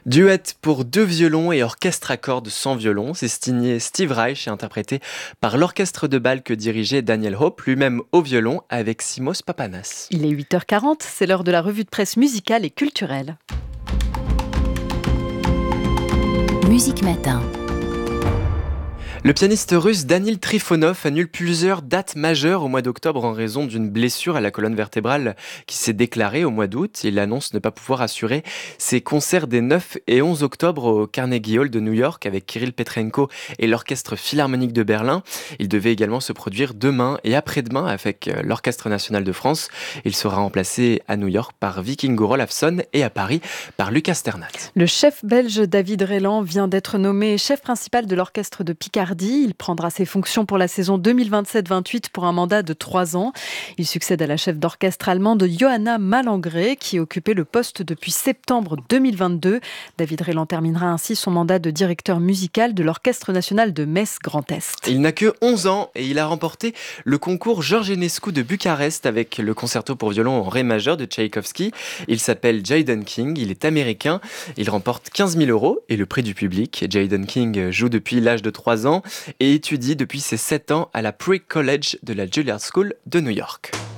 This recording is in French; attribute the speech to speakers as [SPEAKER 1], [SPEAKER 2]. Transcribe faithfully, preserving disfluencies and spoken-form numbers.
[SPEAKER 1] Duet pour deux violons et orchestre à cordes sans violon, c'est signé Steve Reich et interprété par l'orchestre de bal que dirigeait Daniel Hope, lui-même au violon avec Simos Papanas.
[SPEAKER 2] Il est huit heures quarante, c'est l'heure de la revue de presse musicale et culturelle.
[SPEAKER 3] Musique Matin.
[SPEAKER 1] Le pianiste russe Danil Trifonov annule plusieurs dates majeures au mois d'octobre en raison d'une blessure à la colonne vertébrale qui s'est déclarée au mois d'août. Il annonce ne pas pouvoir assurer ses concerts des neuf et onze octobre au Carnegie Hall de New York avec Kirill Petrenko et l'Orchestre Philharmonique de Berlin. Il devait également se produire demain et après-demain avec l'Orchestre National de France. Il sera remplacé à New York par Vikingo Olafsson et à Paris par Lucas Sternat.
[SPEAKER 2] Le chef belge David Reyland vient d'être nommé chef principal de l'orchestre de Picardie. Il prendra ses fonctions pour la saison deux mille vingt-sept vingt-huit pour un mandat de trois ans. Il succède à la chef d'orchestre allemande Johanna Malangré qui occupait le poste depuis septembre deux mille vingt-deux. David Reyland terminera ainsi son mandat de directeur musical de l'Orchestre national de Metz Grand Est.
[SPEAKER 1] Il n'a que onze ans et il a remporté le concours Georges Enescu de Bucarest avec le concerto pour violon en ré majeur de Tchaïkovski. Il s'appelle Jaden King, il est américain, il remporte quinze mille euros et le prix du public. Jaden King joue depuis l'âge de trois ans et étudie depuis ses sept ans à la Pre-College de la Juilliard School de New York.